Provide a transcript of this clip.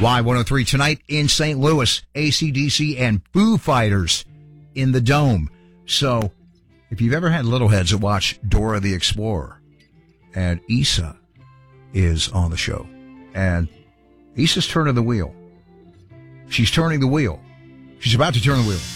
Y103 tonight in St. Louis, AC/DC and Foo Fighters in the Dome. So, if you've ever had little heads that watch Dora the Explorer, and Issa is on the show, and Issa's turning the wheel. She's turning the wheel. She's about to turn the wheel.